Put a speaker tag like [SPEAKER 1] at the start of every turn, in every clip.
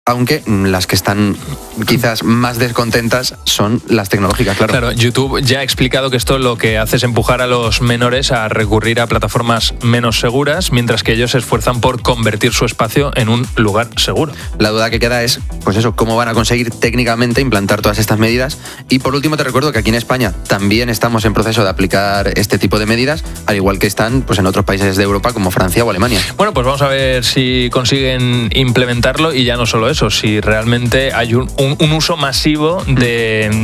[SPEAKER 1] aunque las que están quizás más descontentas son las tecnológicas, claro.
[SPEAKER 2] Claro, YouTube ya ha explicado que esto lo que hace es empujar a los menores a recurrir a plataformas menos seguras, mientras que ellos se esfuerzan por convertir su espacio en un lugar seguro.
[SPEAKER 1] La duda que queda es, pues eso, cómo van a conseguir técnicamente implantar todas estas medidas. Y por último te recuerdo que aquí en España también estamos en proceso de aplicar este tipo de medidas, al igual que están pues en otros países de Europa como Francia o Alemania.
[SPEAKER 2] Bueno, pues vamos a ver si consiguen implementarlo, y ya no solo eso, si realmente hay un uso masivo de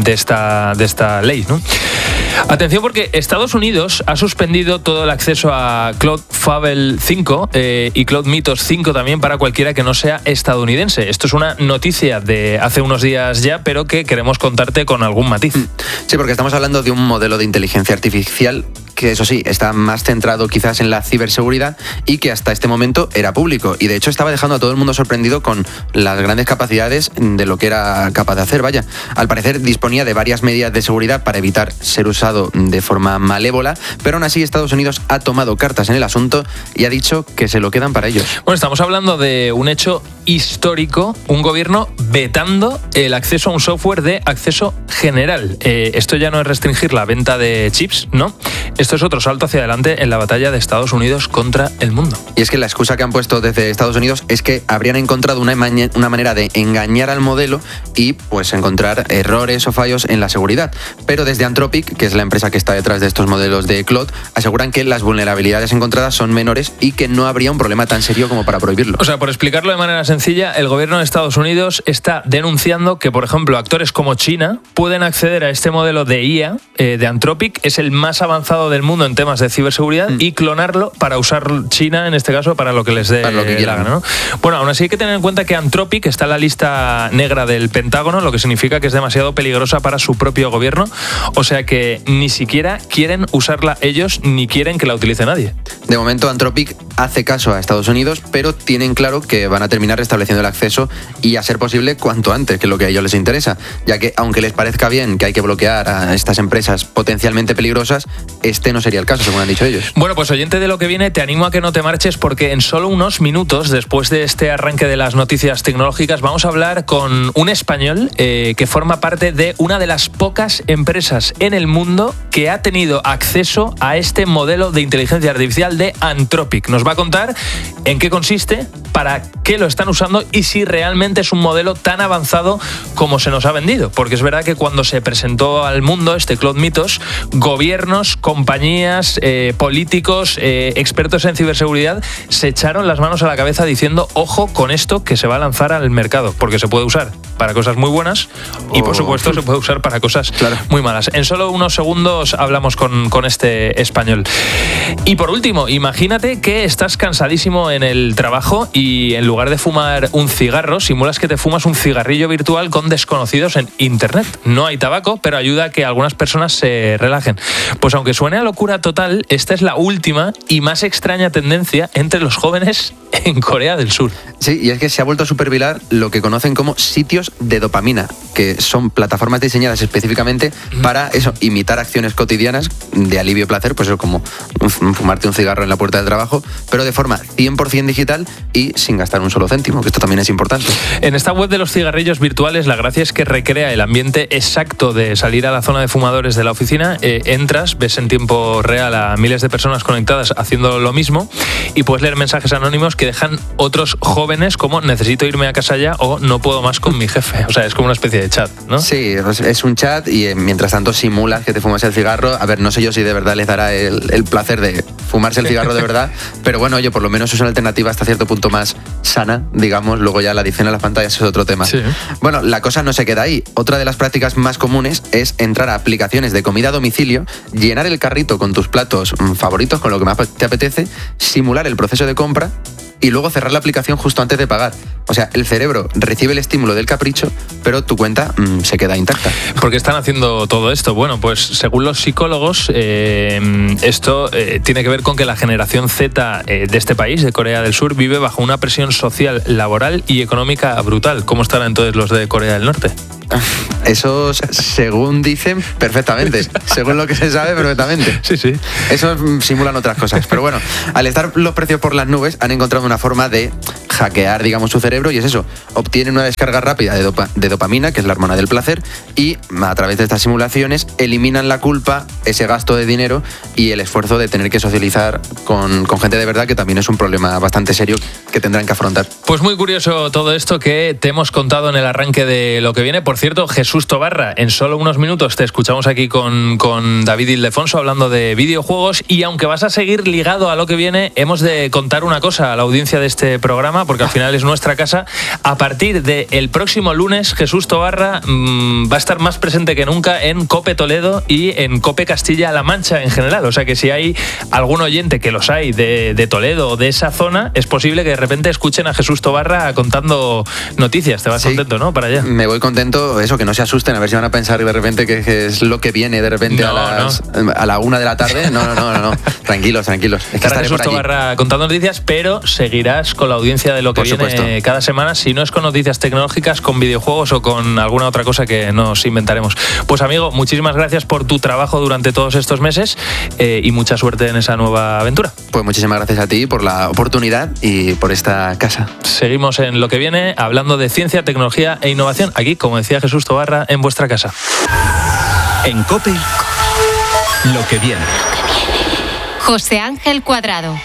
[SPEAKER 2] esta ley, ¿no? Atención, porque Estados Unidos ha suspendido todo el acceso a Cloud Fable 5 y Cloud Mythos 5 también para cualquiera que no sea estadounidense. Esto es una noticia de hace unos días ya, pero que queremos contarte con algún matiz.
[SPEAKER 1] Sí, porque estamos hablando de un modelo de inteligencia artificial que, eso sí, está más centrado quizás en la ciberseguridad y que hasta este momento era público. Y de hecho estaba dejando a todo el mundo sorprendido con las grandes capacidades de lo que era capaz de hacer. Vaya, al parecer disponía de varias medidas de seguridad para evitar ser usado de forma malévola, pero aún así Estados Unidos ha tomado cartas en el asunto y ha dicho que se lo quedan para ellos.
[SPEAKER 2] Bueno, estamos hablando de un hecho histórico, un gobierno vetando el acceso a un software de acceso general. Esto ya no es restringir la venta de chips, ¿no? Esto es otro salto hacia adelante en la batalla de Estados Unidos contra el mundo.
[SPEAKER 1] Y es que la excusa que han puesto desde Estados Unidos es que habrían encontrado una manera de engañar al modelo y pues encontrar errores o fallos en la seguridad. Pero desde Anthropic, que es la empresa que está detrás de estos modelos de Claude, aseguran que las vulnerabilidades encontradas son menores y que no habría un problema tan serio como para prohibirlo.
[SPEAKER 2] O sea, por explicarlo de manera sencilla, el gobierno de Estados Unidos está denunciando que, por ejemplo, actores como China pueden acceder a este modelo de IA de Anthropic, es el más avanzado del mundo en temas de ciberseguridad, y clonarlo para usar China, en este caso, para lo que les dé la gana, ¿no? Bueno, aún así hay que tener en cuenta que Anthropic está en la lista negra del Pentágono, lo que significa que es demasiado peligrosa para su propio gobierno, o sea que ni siquiera quieren usarla ellos ni quieren que la utilice nadie.
[SPEAKER 1] De momento Anthropic hace caso a Estados Unidos, pero tienen claro que van a terminar restableciendo el acceso y, a ser posible, cuanto antes, que es lo que a ellos les interesa, ya que aunque les parezca bien que hay que bloquear a estas empresas potencialmente peligrosas, este no sería el caso, según han dicho ellos.
[SPEAKER 2] Bueno, pues oyente de Lo que viene, te animo a que no te marches, porque en solo unos minutos, después de este arranque de las noticias tecnológicas, vamos a hablar con un español que forma parte de una de las pocas empresas en el mundo que ha tenido acceso a este modelo de inteligencia artificial de Anthropic. Nos va a contar en qué consiste, para qué lo están usando y si realmente es un modelo tan avanzado como se nos ha vendido. Porque es verdad que cuando se presentó al mundo este Cloud Mythos, gobiernos, compañías, políticos, expertos en ciberseguridad se echaron las manos a la cabeza diciendo: ojo con esto que se va a lanzar al mercado, porque se puede usar para cosas muy buenas y, por supuesto, se puede usar para cosas muy malas. En solo unos segundos hablamos con este español. Y por último, imagínate que estás cansadísimo en el trabajo y en lugar de fumar un cigarro, simulas que te fumas un cigarrillo virtual con desconocidos en internet. No hay tabaco, pero ayuda a que algunas personas se relajen. Pues aunque suene a locura total, esta es la última y más extraña tendencia entre los jóvenes en Corea del Sur.
[SPEAKER 1] Sí, y es que se ha vuelto a supervirar lo que conocen como sitios de dopamina, que son plataformas diseñadas específicamente para eso, imitar acciones cotidianas de alivio y placer, pues eso, como fumarte un cigarro en la puerta del trabajo, pero de forma 100% digital y sin gastar un solo céntimo, que esto también es importante.
[SPEAKER 2] En esta web de los cigarrillos virtuales, la gracia es que recrea el ambiente exacto de salir a la zona de fumadores de la oficina. Entras, ves en tiempo real a miles de personas conectadas haciendo lo mismo y puedes leer mensajes anónimos que dejan otros jóvenes como: necesito irme a casa ya, o no puedo más con mi jefe. O sea, es como una especie de chat, ¿no?
[SPEAKER 1] Sí, es un chat y mientras tanto simulas que te fumas el cigarro. A ver, no sé yo si de verdad les dará el placer de fumarse el cigarro de verdad, pero bueno, oye, por lo menos es una alternativa hasta cierto punto más sana, digamos. Luego ya la adicción a las pantallas es otro tema. Sí. Bueno, la cosa no se queda ahí. Otra de las prácticas más comunes es entrar a aplicaciones de comida a domicilio, llenar el carrito con tus platos favoritos, con lo que más te apetece, simular el proceso de compra y luego cerrar la aplicación justo antes de pagar. O sea, el cerebro recibe el estímulo del capricho, pero tu cuenta se queda intacta.
[SPEAKER 2] ¿Por qué están haciendo todo esto? Bueno, pues según los psicólogos, esto tiene que ver con que la generación Z de este país, de Corea del Sur, vive bajo una presión social, laboral y económica brutal. ¿Cómo estarán entonces los de Corea del Norte?
[SPEAKER 1] Eso, según dicen, perfectamente. Según lo que se sabe, perfectamente.
[SPEAKER 2] Sí.
[SPEAKER 1] Eso simulan otras cosas. Pero bueno, al estar los precios por las nubes, han encontrado una forma de hackear, digamos, su cerebro, y es eso. Obtienen una descarga rápida de dopamina, que es la hormona del placer, y a través de estas simulaciones eliminan la culpa, ese gasto de dinero y el esfuerzo de tener que socializar con gente de verdad, que también es un problema bastante serio que tendrán que afrontar.
[SPEAKER 2] Pues muy curioso todo esto que te hemos contado en el arranque de lo que viene. Por cierto, Jesús Tobarra, en solo unos minutos te escuchamos aquí con David Ildefonso hablando de videojuegos, y aunque vas a seguir ligado a lo que viene, hemos de contar una cosa a la audiencia de este programa, porque al final es nuestra casa. A partir del próximo lunes, Jesús Tobarra va a estar más presente que nunca en COPE Toledo y en COPE Castilla-La Mancha en general. O sea que si hay algún oyente, que los hay, de Toledo o de esa zona, es posible que de repente escuchen a Jesús Tobarra contando noticias. Te vas contento, ¿no? Para allá.
[SPEAKER 1] Me voy contento, eso, que no se asusten, a ver si van a pensar de repente que es lo que viene de repente a la 1 de la tarde. No. Tranquilos.
[SPEAKER 2] Estará Jesús Tobarra contando noticias, pero seguirás con la audiencia de lo que viene cada semana, si no es con noticias tecnológicas, con videojuegos o con alguna otra cosa que nos inventaremos. Pues amigo, muchísimas gracias por tu trabajo durante todos estos meses y mucha suerte en esa nueva aventura.
[SPEAKER 1] Pues muchísimas gracias a ti por la oportunidad y por esta casa.
[SPEAKER 2] Seguimos en lo que viene, hablando de ciencia, tecnología e innovación, aquí, como decía Jesús Tobarra, en vuestra casa.
[SPEAKER 3] En COPE, lo que viene.
[SPEAKER 4] José Ángel Cuadrado.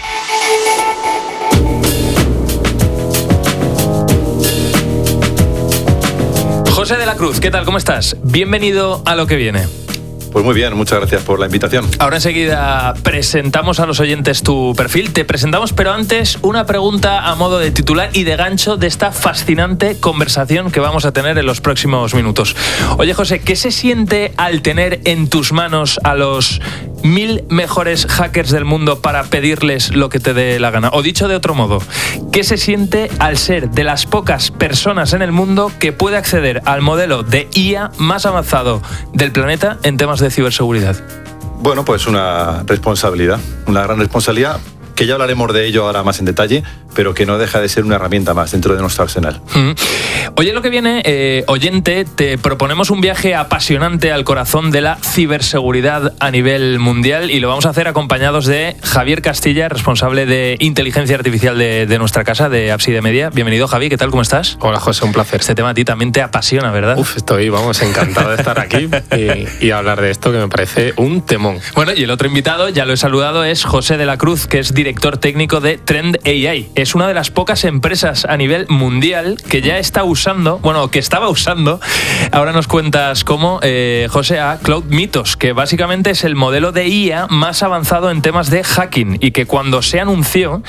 [SPEAKER 2] José de la Cruz, ¿qué tal? ¿Cómo estás? Bienvenido a lo que viene.
[SPEAKER 5] Pues muy bien, muchas gracias por la invitación.
[SPEAKER 2] Ahora enseguida presentamos a los oyentes tu perfil, te presentamos, pero antes una pregunta a modo de titular y de gancho de esta fascinante conversación que vamos a tener en los próximos minutos. Oye, José, ¿qué se siente al tener en tus manos a los 1000 mejores hackers del mundo para pedirles lo que te dé la gana? O dicho de otro modo, ¿qué se siente al ser de las pocas personas en el mundo que puede acceder al modelo de IA más avanzado del planeta en temas de ciberseguridad?
[SPEAKER 5] Bueno, pues una responsabilidad, una gran responsabilidad, que ya hablaremos de ello ahora más en detalle, pero que no deja de ser una herramienta más dentro de nuestro arsenal.
[SPEAKER 2] Oye, lo que viene, oyente, te proponemos un viaje apasionante al corazón de la ciberseguridad a nivel mundial, y lo vamos a hacer acompañados de Javier Castilla, responsable de inteligencia artificial de nuestra casa, de Ábside Media. Bienvenido, Javi, ¿qué tal? ¿Cómo estás?
[SPEAKER 6] Hola, José, un placer.
[SPEAKER 2] Este tema a ti también te apasiona, ¿verdad?
[SPEAKER 6] Estoy, encantado de estar aquí y hablar de esto, que me parece un temón.
[SPEAKER 2] Bueno, y el otro invitado, ya lo he saludado, es José de la Cruz, que es director técnico de Trend AI. Es una de las pocas empresas a nivel mundial que ya está usando, que estaba usando, ahora nos cuentas cómo, José, a Cloud Mythos, que básicamente es el modelo de IA más avanzado en temas de hacking, y que cuando se anunció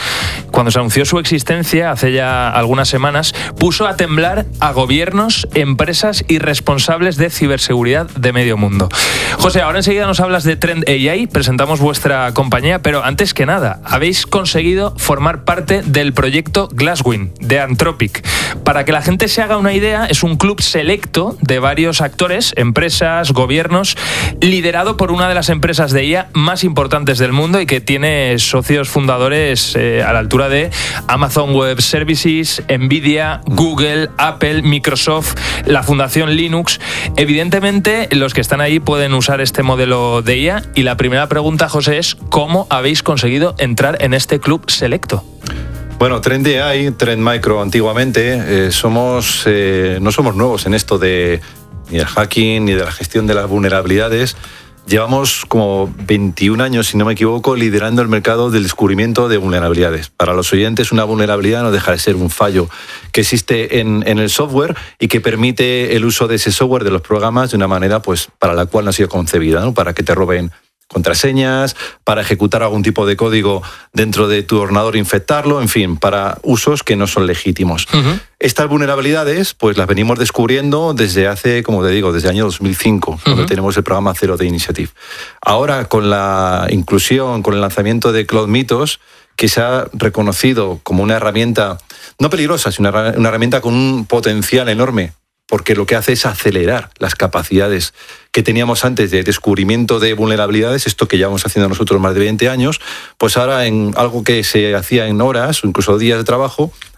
[SPEAKER 2] su existencia hace ya algunas semanas, puso a temblar a gobiernos, empresas y responsables de ciberseguridad de medio mundo. José, ahora enseguida nos hablas de Trend AI, presentamos vuestra compañía, pero antes que nada, habéis conseguido formar parte del proyecto Glasswing de Anthropic. Para que la gente se haga una idea, es un club selecto de varios actores, empresas, gobiernos, liderado por una de las empresas de IA más importantes del mundo y que tiene socios fundadores a la altura de Amazon Web Services, Nvidia, Google, Apple, Microsoft, la Fundación Linux. Evidentemente, los que están ahí pueden usar este modelo de IA, y la primera pregunta, José, es ¿cómo habéis conseguido entrar en este club selecto?
[SPEAKER 5] Bueno, Trend AI, Trend Micro antiguamente, no somos nuevos en esto ni del hacking ni de la gestión de las vulnerabilidades. Llevamos como 21 años, si no me equivoco, liderando el mercado del descubrimiento de vulnerabilidades. Para los oyentes, una vulnerabilidad no deja de ser un fallo que existe en el software y que permite el uso de ese software, de los programas, de una manera para la cual no ha sido concebida, ¿no? Para que te roben contraseñas, para ejecutar algún tipo de código dentro de tu ordenador e infectarlo, en fin, para usos que no son legítimos. Uh-huh. Estas vulnerabilidades, pues las venimos descubriendo desde hace, como te digo, desde el año 2005, cuando tenemos el programa Zero Day Initiative. Ahora, con la inclusión, con el lanzamiento de Cloud Mythos, que se ha reconocido como una herramienta no peligrosa, sino una herramienta con un potencial enorme, porque lo que hace es acelerar las capacidades que teníamos antes de descubrimiento de vulnerabilidades, esto que llevamos haciendo nosotros más de 20 años, pues ahora en algo que se hacía en horas o incluso días de trabajo,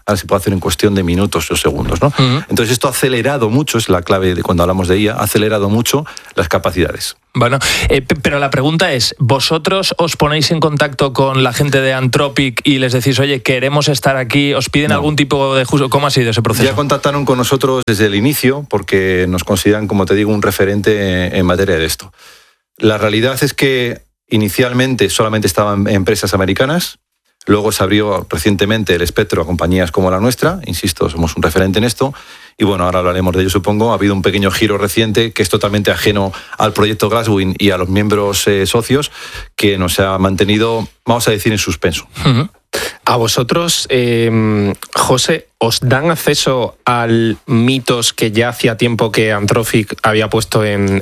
[SPEAKER 5] ahora se puede hacer en cuestión de minutos o segundos, ¿no? Entonces esto ha acelerado mucho, es la clave de cuando hablamos de IA, ha acelerado mucho las capacidades.
[SPEAKER 2] Bueno, pero la pregunta es, ¿vosotros os ponéis en contacto con la gente de Anthropic y les decís, oye, queremos estar aquí? ¿Os piden algún tipo de justo? ¿Cómo ha sido ese proceso?
[SPEAKER 5] Ya contactaron con nosotros desde el inicio porque nos consideran, como te digo, un referente en materia de esto. La realidad es que inicialmente solamente estaban empresas americanas, luego se abrió recientemente el espectro a compañías como la nuestra, insisto, somos un referente en esto, y bueno, ahora hablaremos de ello, supongo. Ha habido un pequeño giro reciente que es totalmente ajeno al proyecto Glasswing y a los miembros socios, que nos ha mantenido, vamos a decir, en suspenso.
[SPEAKER 6] A vosotros, José, ¿os dan acceso al Mythos que ya hacía tiempo que Anthropic había puesto en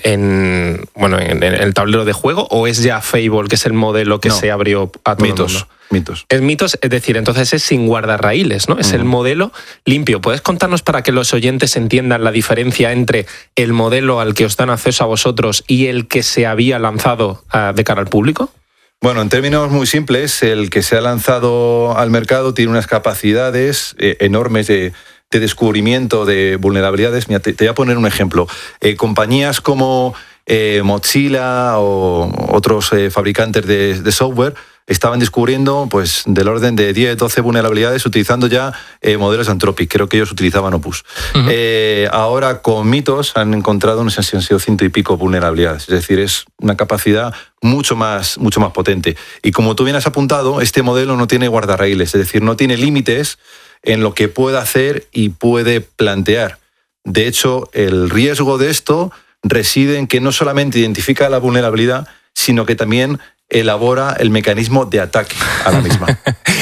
[SPEAKER 6] el tablero de juego, o es ya Fable, que es el modelo que se abrió a todo el mundo?
[SPEAKER 5] Mythos.
[SPEAKER 6] Es Mythos, es decir, entonces es sin guardarraíles, ¿no? Es el modelo limpio. ¿Puedes contarnos para que los oyentes entiendan la diferencia entre el modelo al que os dan acceso a vosotros y el que se había lanzado de cara al público?
[SPEAKER 5] Bueno, en términos muy simples, el que se ha lanzado al mercado tiene unas capacidades enormes de descubrimiento de vulnerabilidades. Mira, te voy a poner un ejemplo. Compañías como Mozilla o otros fabricantes de software estaban descubriendo pues del orden de 10, 12 vulnerabilidades utilizando ya modelos Anthropic. Creo que ellos utilizaban Opus. Ahora con Mythos han encontrado, no sé si han sido 100 y pico vulnerabilidades. Es decir, es una capacidad mucho más potente. Y como tú bien has apuntado, este modelo no tiene guardarraíles, es decir, no tiene límites en lo que puede hacer y puede plantear. De hecho, el riesgo de esto reside en que no solamente identifica la vulnerabilidad, sino que también elabora el mecanismo de ataque a la misma.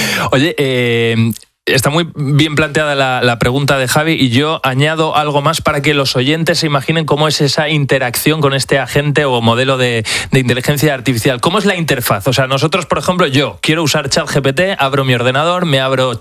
[SPEAKER 2] Oye, está muy bien planteada la pregunta de Javi, y yo añado algo más para que los oyentes se imaginen cómo es esa interacción con este agente o modelo de inteligencia artificial. ¿Cómo es la interfaz? O sea, nosotros, por ejemplo, yo quiero usar ChatGPT, abro mi ordenador, me abro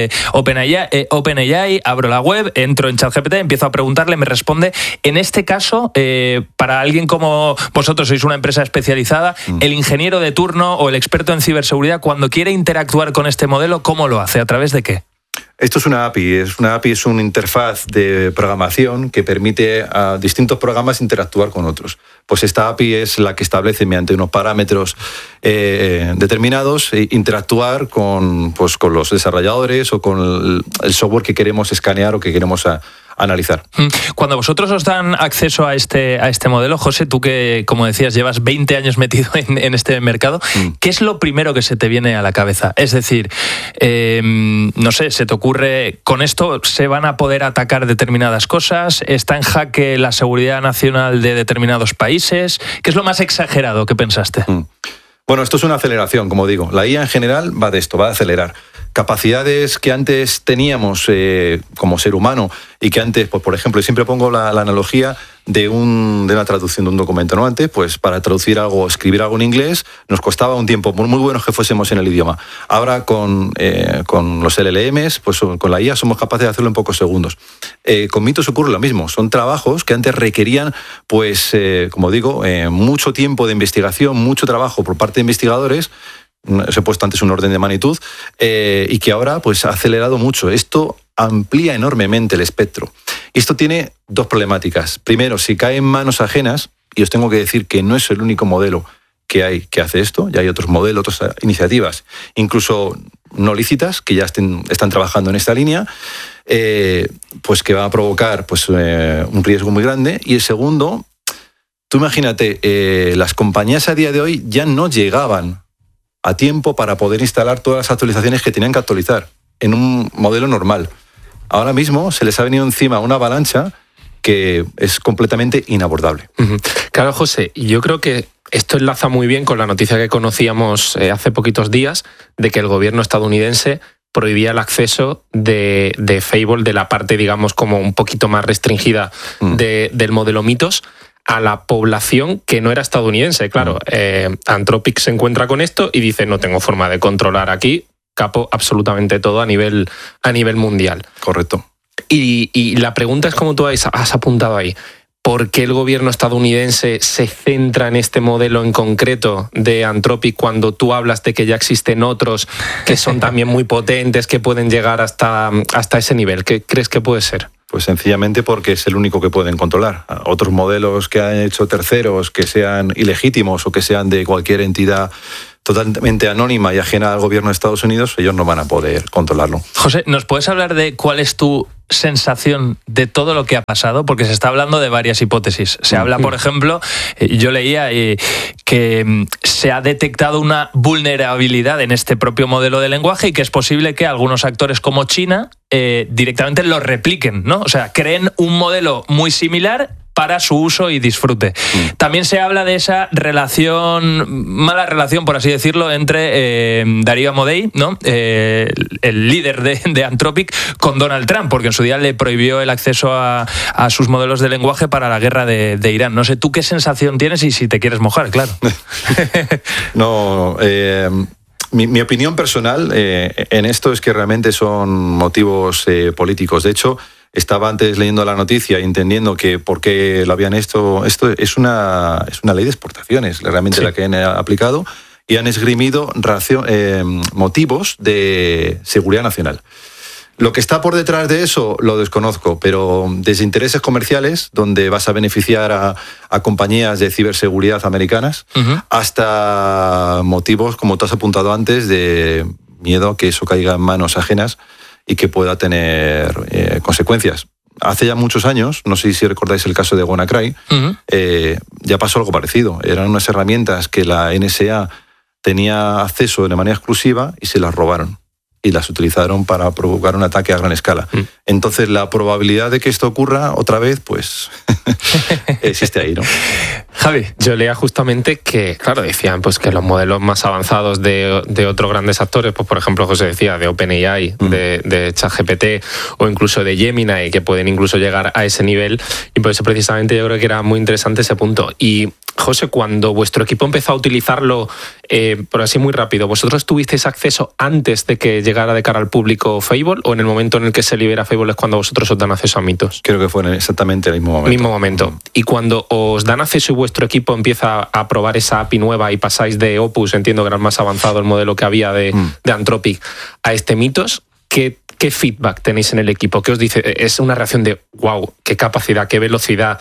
[SPEAKER 2] OpenAI, abro la web, entro en ChatGPT, empiezo a preguntarle, me responde. En este caso, para alguien como vosotros, sois una empresa especializada, el ingeniero de turno o el experto en ciberseguridad, cuando quiere interactuar con este modelo, ¿cómo lo hace? ¿A través de qué?
[SPEAKER 5] Esto es una API. Es una interfaz de programación que permite a distintos programas interactuar con otros. Pues esta API es la que establece, mediante unos parámetros determinados, interactuar con los desarrolladores o con el software que queremos escanear o que queremos analizar.
[SPEAKER 2] Cuando vosotros os dan acceso a este modelo, José, tú que, como decías, llevas 20 años metido en este mercado, ¿qué es lo primero que se te viene a la cabeza? Es decir, no sé, ¿se te ocurre, con esto se van a poder atacar determinadas cosas? ¿Está en jaque la seguridad nacional de determinados países? ¿Qué es lo más exagerado que pensaste?
[SPEAKER 5] Bueno, esto es una aceleración, como digo. La IA en general va de esto, va a acelerar. Capacidades que antes teníamos como ser humano y que antes, pues, por ejemplo, yo siempre pongo la analogía de una traducción de un documento, ¿no? Antes, pues para traducir algo, escribir algo en inglés, nos costaba un tiempo muy bueno que fuésemos en el idioma. Ahora con los LLMs, pues con la IA somos capaces de hacerlo en pocos segundos. Con Mythos ocurre lo mismo. Son trabajos que antes requerían, pues, como digo, mucho tiempo de investigación, mucho trabajo por parte de investigadores. Os he puesto antes un orden de magnitud, y que ahora pues ha acelerado mucho. Esto amplía enormemente el espectro. Y esto tiene dos problemáticas. Primero, si cae en manos ajenas, y os tengo que decir que no es el único modelo que hay que hace esto, ya hay otros modelos, otras iniciativas, incluso no lícitas, que ya están trabajando en esta línea, pues que va a provocar pues, un riesgo muy grande. Y el segundo, tú imagínate, las compañías a día de hoy ya no llegaban a tiempo para poder instalar todas las actualizaciones que tenían que actualizar en un modelo normal. Ahora mismo se les ha venido encima una avalancha que es completamente inabordable.
[SPEAKER 6] Claro, José, yo creo que esto enlaza muy bien con la noticia que conocíamos hace poquitos días de que el gobierno estadounidense prohibía el acceso de Fable, de la parte, digamos, como un poquito más restringida del modelo Mythos, a la población que no era estadounidense. Claro, Anthropic se encuentra con esto y dice, no tengo forma de controlar aquí, capo absolutamente todo a nivel mundial.
[SPEAKER 5] Correcto.
[SPEAKER 6] Y la pregunta es, como tú has apuntado ahí, ¿por qué el gobierno estadounidense se centra en este modelo en concreto de Anthropic cuando tú hablas de que ya existen otros que son también muy potentes, que pueden llegar hasta ese nivel? ¿Qué crees que puede ser?
[SPEAKER 5] Pues sencillamente porque es el único que pueden controlar. Otros modelos que han hecho terceros, que sean ilegítimos o que sean de cualquier entidad totalmente anónima y ajena al gobierno de Estados Unidos, ellos no van a poder controlarlo.
[SPEAKER 2] José, ¿nos puedes hablar de cuál es tu sensación de todo lo que ha pasado? Porque se está hablando de varias hipótesis. Se habla, por ejemplo, yo leía que se ha detectado una vulnerabilidad en este propio modelo de lenguaje y que es posible que algunos actores como China directamente lo repliquen, ¿no? O sea, creen un modelo muy similar para su uso y disfrute. También se habla de esa mala relación, por así decirlo, entre Darío Amodei, ¿no? El líder de Anthropic, con Donald Trump, porque en su día le prohibió el acceso a sus modelos de lenguaje para la guerra de Irán. No sé, ¿tú qué sensación tienes y si te quieres mojar, claro?
[SPEAKER 5] No, mi opinión personal en esto es que realmente son motivos políticos. De hecho, estaba antes leyendo la noticia y entendiendo que por qué lo habían hecho. Esto es una ley de exportaciones, realmente la que han aplicado, y han esgrimido motivos de seguridad nacional. Lo que está por detrás de eso lo desconozco, pero desde intereses comerciales, donde vas a beneficiar a compañías de ciberseguridad americanas, hasta motivos, como tú has apuntado antes, de miedo a que eso caiga en manos ajenas y que pueda tener consecuencias. Hace ya muchos años, no sé si recordáis el caso de WannaCry, ya pasó algo parecido. Eran unas herramientas que la NSA tenía acceso de manera exclusiva y se las robaron. Y las utilizaron para provocar un ataque a gran escala. Entonces, la probabilidad de que esto ocurra otra vez, pues, existe ahí, ¿no?
[SPEAKER 6] Javi, yo leía justamente que, claro, decían pues que los modelos más avanzados de otros grandes actores, pues por ejemplo, José decía, de OpenAI, de ChatGPT o incluso de Gemini, que pueden incluso llegar a ese nivel, y por eso precisamente yo creo que era muy interesante ese punto. Y José, cuando vuestro equipo empezó a utilizarlo, por así muy rápido, ¿vosotros tuvisteis acceso antes de que llegara de cara al público Fable, o en el momento en el que se libera Fable es cuando vosotros os dan acceso a Mythos?
[SPEAKER 5] Creo que fue en exactamente el mismo momento.
[SPEAKER 6] Y cuando os dan acceso y vuestro equipo empieza a probar esa API nueva y pasáis de Opus, entiendo que era el más avanzado el modelo que había de Anthropic, a este Mythos, ¿qué feedback tenéis en el equipo? ¿Qué os dice? ¿Es una reacción de wow, qué capacidad, qué velocidad,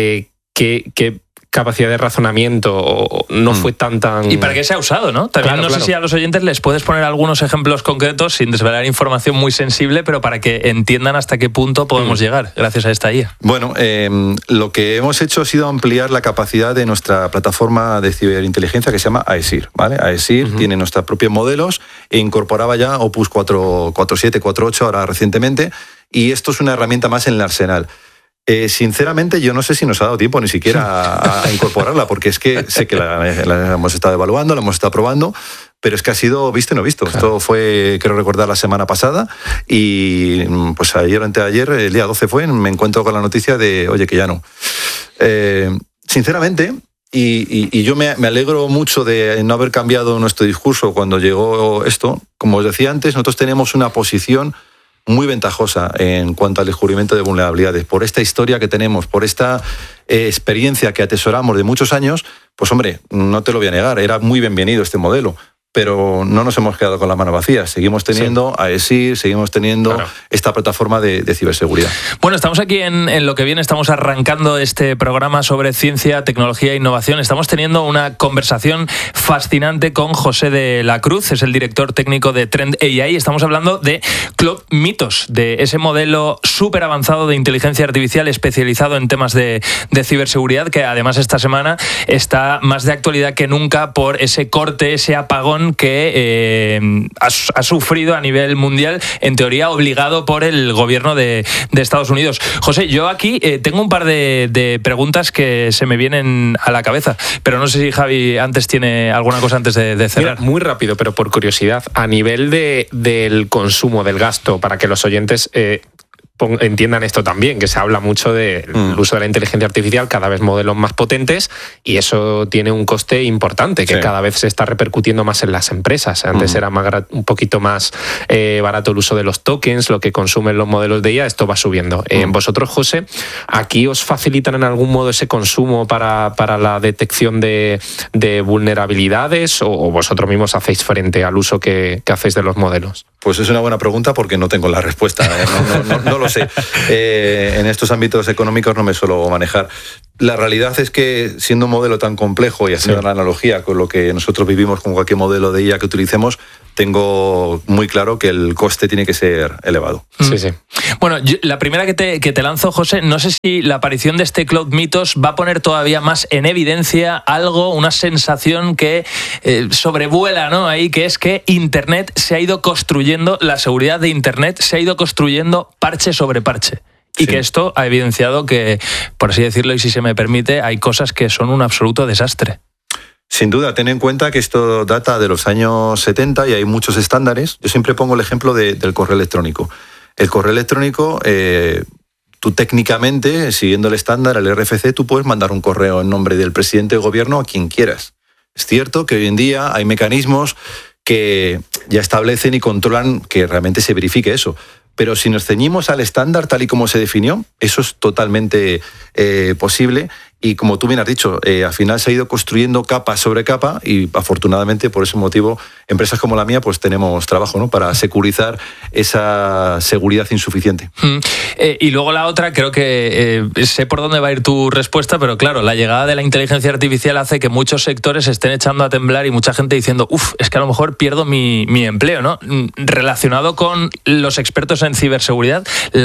[SPEAKER 6] qué capacidad de razonamiento, o no fue tan... ¿Y
[SPEAKER 2] para qué se ha usado, no? También claro, sé si a los oyentes les puedes poner algunos ejemplos concretos sin desvelar información muy sensible, pero para que entiendan hasta qué punto podemos llegar gracias a esta IA.
[SPEAKER 5] Bueno, lo que hemos hecho ha sido ampliar la capacidad de nuestra plataforma de ciberinteligencia que se llama AESIR, ¿vale? AESIR tiene nuestros propios modelos e incorporaba ya Opus 4.7, 4.8 ahora recientemente, y esto es una herramienta más en el arsenal. Sinceramente, yo no sé si nos ha dado tiempo ni siquiera a incorporarla, porque es que sé que la hemos estado evaluando, la hemos estado probando, pero es que ha sido visto y no visto. Claro. Esto fue, creo recordar, la semana pasada, y pues ayer o anteayer, el día 12 me encuentro con la noticia de, oye, que ya no. Sinceramente, y yo me alegro mucho de no haber cambiado nuestro discurso cuando llegó esto. Como os decía antes, nosotros tenemos una posición muy ventajosa en cuanto al descubrimiento de vulnerabilidades. Por esta historia que tenemos, por esta experiencia que atesoramos de muchos años, pues hombre, no te lo voy a negar, era muy bienvenido este modelo. Pero no nos hemos quedado con las manos vacías. Seguimos teniendo AESIR, seguimos teniendo esta plataforma de ciberseguridad.
[SPEAKER 2] Bueno, estamos aquí en Lo que viene, estamos arrancando este programa sobre ciencia, tecnología e innovación. Estamos teniendo una conversación fascinante con José de la Cruz, es el director técnico de Trend AI. Estamos hablando de Claude Mythos, de ese modelo súper avanzado de inteligencia artificial especializado en temas de ciberseguridad, que además esta semana está más de actualidad que nunca por ese corte, ese apagón que ha sufrido a nivel mundial, en teoría obligado por el gobierno de Estados Unidos. José, yo aquí tengo un par de preguntas que se me vienen a la cabeza, pero no sé si Javi antes tiene alguna cosa antes de cerrar.
[SPEAKER 6] Mira, muy rápido, pero por curiosidad, a nivel del consumo, del gasto, para que los oyentes entiendan esto también, que se habla mucho del uso de la inteligencia artificial, cada vez modelos más potentes, y eso tiene un coste importante, que cada vez se está repercutiendo más en las empresas. Antes era un poquito más barato el uso de los tokens, lo que consumen los modelos de IA, esto va subiendo. Vosotros, José, ¿aquí os facilitan en algún modo ese consumo para la detección de vulnerabilidades, o vosotros mismos hacéis frente al uso que hacéis de los modelos?
[SPEAKER 5] Pues es una buena pregunta porque no tengo la respuesta. No lo sé. En estos ámbitos económicos no me suelo manejar. La realidad es que, siendo un modelo tan complejo y haciendo la analogía con lo que nosotros vivimos con cualquier modelo de IA que utilicemos, tengo muy claro que el coste tiene que ser elevado.
[SPEAKER 2] Sí. Bueno, la primera que te lanzo, José, no sé si la aparición de este Cloud Mythos va a poner todavía más en evidencia algo, una sensación que sobrevuela, ¿no? Ahí, que es que Internet se ha ido construyendo, la seguridad de Internet se ha ido construyendo parche sobre parche. Y que esto ha evidenciado que, por así decirlo, y si se me permite, hay cosas que son un absoluto desastre.
[SPEAKER 5] Sin duda, ten en cuenta que esto data de los años 70 y hay muchos estándares. Yo siempre pongo el ejemplo del correo electrónico. El correo electrónico, tú técnicamente, siguiendo el estándar, el RFC, tú puedes mandar un correo en nombre del presidente del gobierno a quien quieras. Es cierto que hoy en día hay mecanismos que ya establecen y controlan que realmente se verifique eso. Pero si nos ceñimos al estándar tal y como se definió, eso es totalmente posible. Y como tú bien has dicho, al final se ha ido construyendo capa sobre capa y afortunadamente por ese motivo empresas como la mía pues tenemos trabajo, ¿no?, para securizar esa seguridad insuficiente.
[SPEAKER 2] Y luego la otra, creo que sé por dónde va a ir tu respuesta, pero claro, la llegada de la inteligencia artificial hace que muchos sectores se estén echando a temblar y mucha gente diciendo, es que a lo mejor pierdo mi empleo, ¿no? Relacionado con los expertos en ciberseguridad,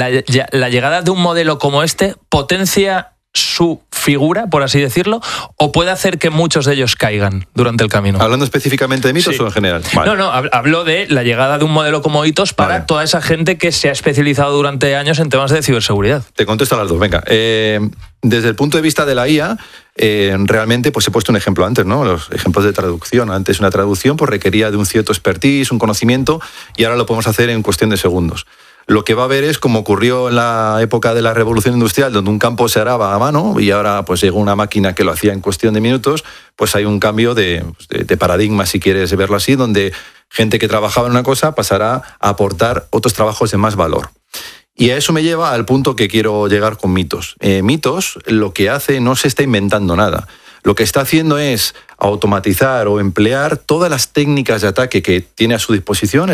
[SPEAKER 2] la llegada de un modelo como este potencia su figura, por así decirlo, o puede hacer que muchos de ellos caigan durante el camino.
[SPEAKER 5] ¿Hablando específicamente de mitos o en general?
[SPEAKER 2] Vale. No, hablo de la llegada de un modelo como Itos para toda esa gente que se ha especializado durante años en temas de ciberseguridad.
[SPEAKER 5] Te contesto a las dos, venga. Desde el punto de vista de la IA, realmente pues he puesto un ejemplo antes, ¿no? Los ejemplos de traducción. Antes una traducción pues requería de un cierto expertise, un conocimiento, y ahora lo podemos hacer en cuestión de segundos. Lo que va a haber es, como ocurrió en la época de la Revolución Industrial, donde un campo se araba a mano y ahora pues llegó una máquina que lo hacía en cuestión de minutos, pues hay un cambio de paradigma, si quieres verlo así, donde gente que trabajaba en una cosa pasará a aportar otros trabajos de más valor. Y a eso me lleva al punto que quiero llegar con Mythos. Mythos lo que hace, no se está inventando nada. Lo que está haciendo es automatizar o emplear todas las técnicas de ataque que tiene a su disposición.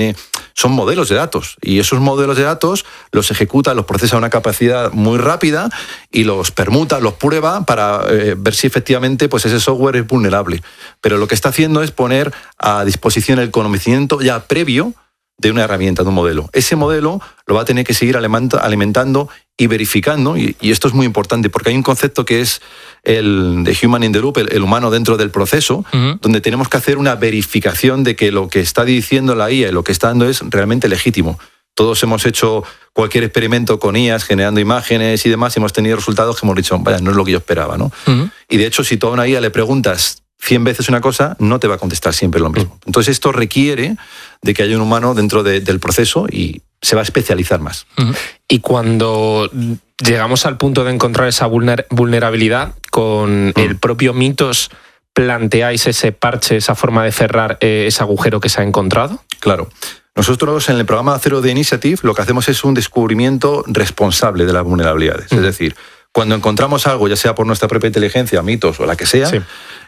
[SPEAKER 5] Son modelos de datos, y esos modelos de datos los ejecuta, los procesa a una capacidad muy rápida y los permuta, los prueba para ver si efectivamente pues ese software es vulnerable. Pero lo que está haciendo es poner a disposición el conocimiento ya previo de una herramienta, de un modelo. Ese modelo lo va a tener que seguir alimentando y verificando, y esto es muy importante porque hay un concepto que es el de human in the loop, el humano dentro del proceso, donde tenemos que hacer una verificación de que lo que está diciendo la IA y lo que está dando es realmente legítimo. Todos hemos hecho cualquier experimento con IAs, generando imágenes y demás, y hemos tenido resultados que hemos dicho, vaya, no es lo que yo esperaba, ¿no? Y de hecho, si tú a una IA le preguntas 100 veces una cosa, no te va a contestar siempre lo mismo. Entonces esto requiere de que haya un humano dentro del proceso y se va a especializar más.
[SPEAKER 6] Y cuando llegamos al punto de encontrar esa vulnerabilidad, con el propio Mythos, ¿planteáis ese parche, esa forma de cerrar ese agujero que se ha encontrado?
[SPEAKER 5] Claro. Nosotros en el programa Zero Day Initiative lo que hacemos es un descubrimiento responsable de las vulnerabilidades. Es decir, cuando encontramos algo, ya sea por nuestra propia inteligencia, Mythos o la que sea,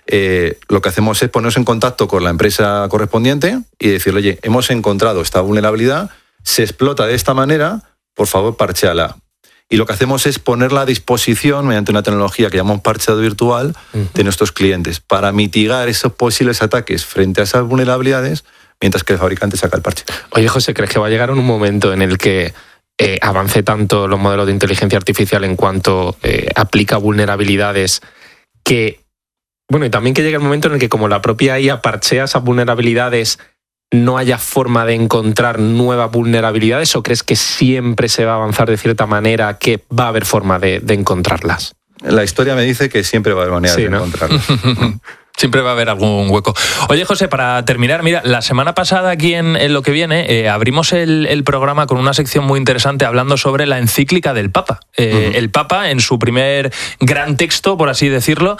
[SPEAKER 5] lo que hacemos es ponernos en contacto con la empresa correspondiente y decirle, oye, hemos encontrado esta vulnerabilidad, se explota de esta manera, por favor, parchéala. Y lo que hacemos es ponerla a disposición mediante una tecnología que llamamos parcheado virtual de nuestros clientes para mitigar esos posibles ataques frente a esas vulnerabilidades mientras que el fabricante saca el parche.
[SPEAKER 6] Oye, José, ¿crees que va a llegar un momento en el que avance tanto los modelos de inteligencia artificial en cuanto aplica vulnerabilidades que... Bueno, y también que llegue el momento en el que, como la propia IA parchea esas vulnerabilidades, no haya forma de encontrar nuevas vulnerabilidades, o crees que siempre se va a avanzar de cierta manera, que va a haber forma de encontrarlas?
[SPEAKER 5] La historia me dice que siempre va a haber manera de encontrarlas.
[SPEAKER 2] Siempre va a haber algún hueco. Oye, José, para terminar, mira, la semana pasada aquí en Lo que viene abrimos el programa con una sección muy interesante hablando sobre la encíclica del Papa. El Papa, en su primer gran texto, por así decirlo,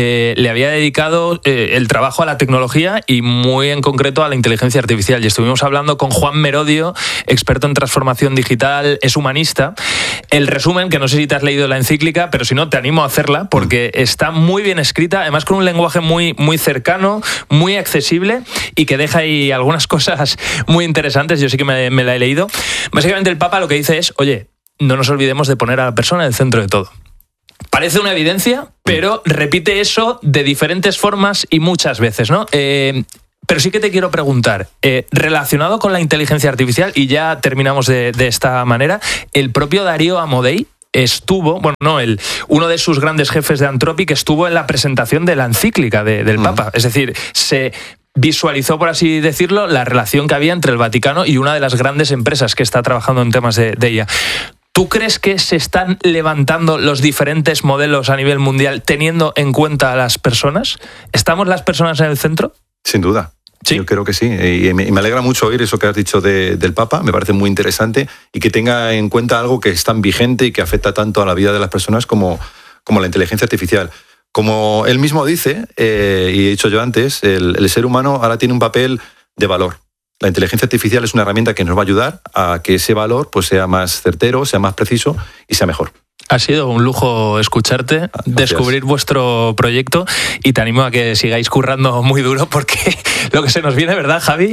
[SPEAKER 2] le había dedicado el trabajo a la tecnología y muy en concreto a la inteligencia artificial. Y estuvimos hablando con Juan Merodio, experto en transformación digital, es humanista. El resumen, que no sé si te has leído la encíclica, pero si no, te animo a hacerla porque está muy bien escrita, además con un lenguaje muy cercano, muy accesible y que deja ahí algunas cosas muy interesantes. Yo sí que me la he leído. Básicamente el Papa lo que dice es, oye, no nos olvidemos de poner a la persona en el centro de todo. Parece una evidencia, pero repite eso de diferentes formas y muchas veces, ¿no? Pero sí que te quiero preguntar, relacionado con la inteligencia artificial, y ya terminamos de esta manera, el propio Darío Amodei estuvo, uno de sus grandes jefes de Anthropic estuvo en la presentación de la encíclica del Papa. Es decir, se visualizó, por así decirlo, la relación que había entre el Vaticano y una de las grandes empresas que está trabajando en temas de ella. ¿Tú crees que se están levantando los diferentes modelos a nivel mundial teniendo en cuenta a las personas? ¿Estamos las personas en el centro?
[SPEAKER 5] Sin duda. ¿Sí? Yo creo que sí. Y me alegra mucho oír eso que has dicho del Papa. Me parece muy interesante y que tenga en cuenta algo que es tan vigente y que afecta tanto a la vida de las personas como la inteligencia artificial. Como él mismo dice, y he dicho yo antes, el ser humano ahora tiene un papel de valor. La inteligencia artificial es una herramienta que nos va a ayudar a que ese valor pues, sea más certero, sea más preciso y sea mejor.
[SPEAKER 2] Ha sido un lujo escucharte, descubrir vuestro proyecto y te animo a que sigáis currando muy duro porque lo que se nos viene, ¿verdad, Javi?